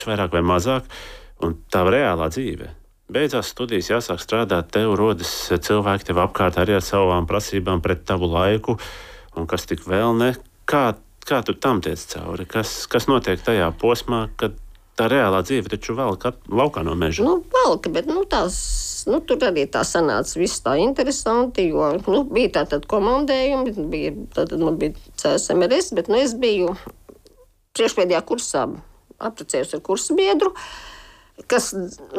vairāk vai mazāk, un tā reālā dzīve. Beidzās studijas, jāsāk strādāt, tev rodas cilvēki tev apkārt arī ar savām prasībām pret tavu laiku, un kas tik vēl ne. Kā tu tam tiec cauri? Kas notiek tajā posmā, kad tā reālā dzīve taču velk laukā no meža? Velka, bet tur arī tā sanāca viss tā interesanti, jo bija tātad komandējumi, man bija CSMRS, bet es biju priekšpēdējā kursā apprecējos ar kursu biedru, kas,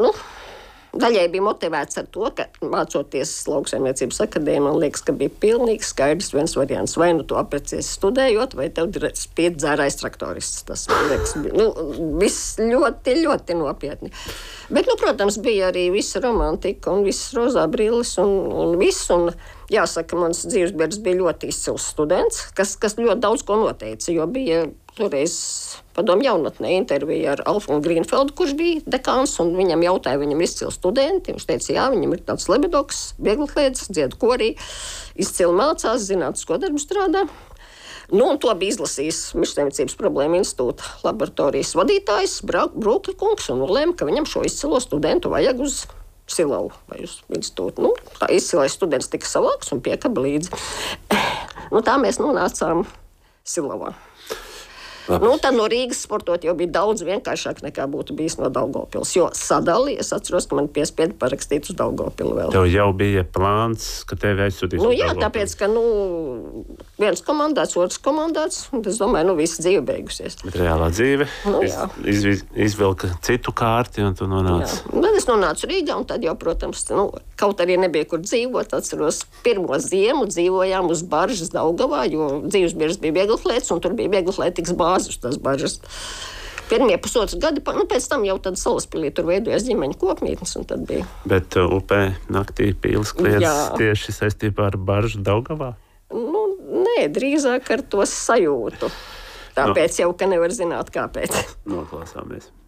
daļai bija motivēts ar to, ka mācoties Lauksaimniecības akadēmijā, man liekas, ka bija pilnīgi skaidrs viens variants. Vai tu apprecējies studējot, vai tev ir piedzērājs traktorists. Tas, man liekas, viss ļoti, ļoti nopietni. Bet, protams, bija arī visa romantika un viss rozā brilles un viss. Un jāsaka, mans dzīvesbiedrs bija ļoti izcils students, kas ļoti daudz ko noteica, jo bija toreiz padomju jaunatnē intervija ar Alfonu Grīnfeldu, kurš bija dekāns, un viņam jautāja, viņam izcili studenti. Viņš teica, jā, viņam ir tāds lebedoks, vieglatlēdis, dzied korī, izcili mācās, zinātnisko darbu strādā. Un to bija izlasījis Mežsaimniecības problēmu institūta laboratorijas vadītājs Brūkļa kungs, un nolēma, ka viņam šo izcilo studentu vajag uz Silavu vai uz institūtu. Tā izcilais students tika savāks un piekaba līdzi. Tā mēs nonācām Silavā. Tad no Rīgas sportot jau bija daudz vienkāršāk nekā būtu bijis no Daugavpils. Jo sadali, es atceros, ka man piespieda parakstīt uz Daugavpilu vēl. Tev jau bija plāns, ka tevi aizsūtīs uz Daugavpilu? Jā, tāpēc, ka viens komandāts, otrs komandāts, un es domāju, viss dzīve beigusies. Bet reālā dzīve izvilka citu kārti, un tu nonāci. Tad es nonācu Rīgā, un tad jau, protams, kaut arī nebija kur dzīvot. Atceros, pirmo ziemu dzīvojām uz baržas Daugavā, jo dzīvesbiedrs bija vieglatlēts, un tur bija vieglatlētīgs bāzes uz tās baržas. Pirmie pusotru gadi, pēc tam jau tad Salaspilī tur veidojās ģimeņu kopmītnes, un tad bija. Bet upē naktī pīles kliedz tieši saistībā ar baržu Daugavā? Nē, drīzāk ar to sajūtu. Tāpēc jau, ka nevar zināt, kāpēc. Noklausāmies.